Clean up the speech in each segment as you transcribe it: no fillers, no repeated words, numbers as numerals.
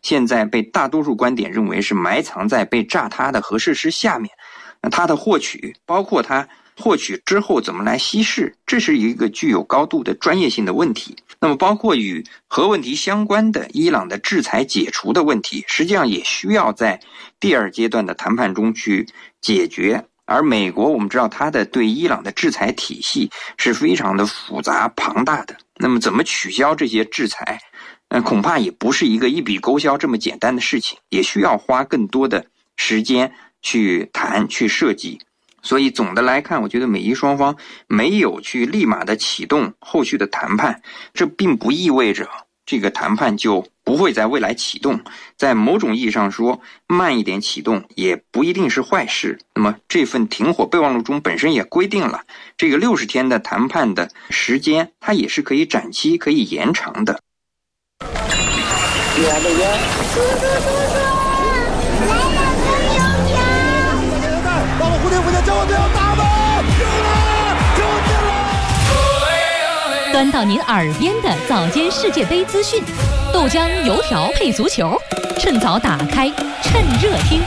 现在被大多数观点认为是埋藏在被炸塌的核设施下面。它的获取，包括它获取之后怎么来稀释，这是一个具有高度的专业性的问题。那么包括与核问题相关的伊朗的制裁解除的问题，实际上也需要在第二阶段的谈判中去解决。而美国我们知道它的对伊朗的制裁体系是非常的复杂庞大的，那么怎么取消这些制裁，恐怕也不是一个一笔勾销这么简单的事情，也需要花更多的时间去谈去设计。所以总的来看，我觉得美伊双方没有去立马的启动后续的谈判，这并不意味着这个谈判就不会在未来启动。在某种意义上说，慢一点启动也不一定是坏事。那么这份停火备忘录中本身也规定了这个60天的谈判的时间，它也是可以展期可以延长的。 到了蝴蝶附近，叫我不要打吧！ 端到您耳边的早间世界杯资讯，豆浆油条配足球，趁早打开，趁热听。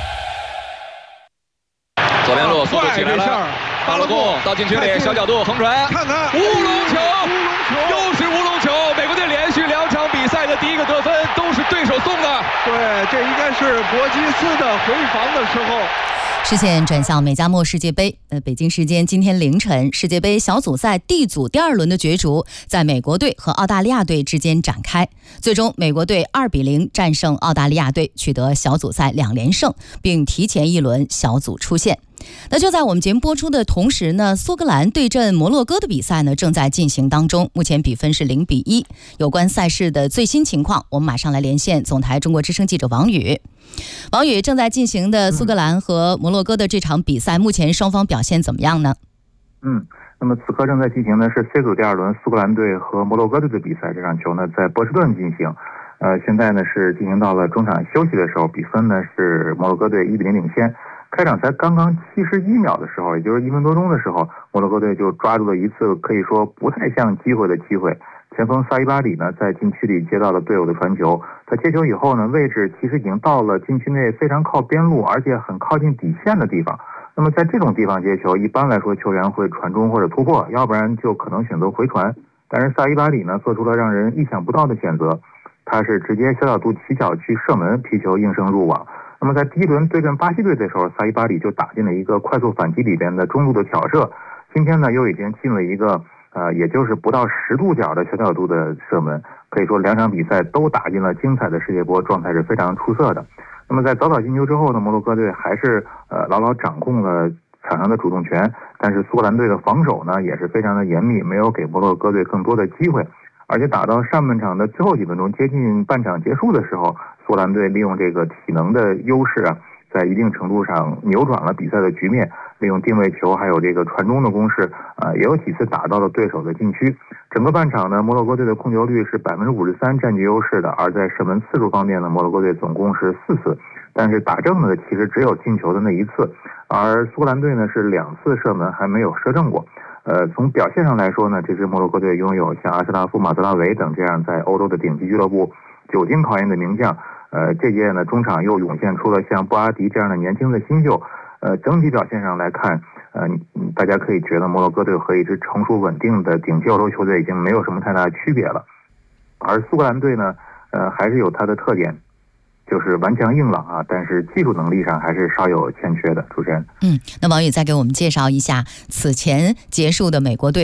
左边路速度起来了，巴洛贡到禁区里小角度横传， 看看乌龙球，又是乌龙球！美国队连续2场比赛的第一个得分都是对手送的。 对，这应该是博基斯的回防的时候。 视线转向美加墨世界杯。北京时间今天凌晨，世界杯小组赛 D 组第2轮的角逐在美国队和澳大利亚队之间展开。最终，美国队2-0战胜澳大利亚队，取得小组赛2连胜，并提前1轮小组出线。那就在我们节目播出的同时呢，苏格兰对阵摩洛哥的比赛呢正在进行当中，目前比分是0-1。有关赛事的最新情况，我们马上来连线总台中国之声记者王宇。王宇，正在进行的苏格兰和摩洛哥的这场比赛，目前双方表现怎么样呢？ 那么此刻正在进行的是 C 组第2轮苏格兰队和摩洛哥队的比赛，这场球呢在波士顿进行。现在呢是进行到了中场休息的时候，比分呢是摩洛哥队1-0领先。开场才刚刚71秒的时候，也就是1分多钟的时候，摩洛哥队就抓住了一次可以说不太像机会的机会。前锋萨伊巴里呢在禁区里接到了队友的传球，他接球以后呢，位置其实已经到了禁区内非常靠边路，而且很靠近底线的地方。那么在这种地方接球，一般来说球员会传中或者突破，要不然就可能选择回传。但是萨伊巴里呢做出了让人意想不到的选择，他是直接小角度起脚去射门，皮球应声入网。那么在第1轮对阵巴西队的时候，萨伊巴里就打进了一个快速反击里边的中路的挑射，今天呢又已经进了一个也就是不到10度角的小角度的射门，可以说2场比赛都打进了精彩的世界波，状态是非常出色的。那么在早早进球之后呢，摩洛哥队还是牢牢掌控了场上的主动权，但是苏格兰队的防守呢也是非常的严密，没有给摩洛哥队更多的机会。而且打到上半场的最后几分钟，接近半场结束的时候，苏格兰队利用这个体能的优势在一定程度上扭转了比赛的局面，利用定位球还有这个传中的攻势，也有几次打到了对手的禁区。整个半场呢，摩洛哥队的控球率是53%占据优势的，而在射门次数方面呢，摩洛哥队总共是4次，但是打正的其实只有进球的那1次，而苏格兰队呢是2次射门还没有射正过。从表现上来说呢，这支摩洛哥队拥有像阿什拉夫、马泽拉维等这样在欧洲的顶级俱乐部久经考验的名将。这届呢中场又涌现出了像布阿迪这样的年轻的新秀。整体表现上来看，大家可以觉得摩洛哥队和一支成熟稳定的顶级欧洲球队已经没有什么太大的区别了。而苏格兰队呢，还是有它的特点，就是顽强硬朗但是技术能力上还是稍有欠缺的。主持人， 那王宇再给我们介绍一下此前结束的美国队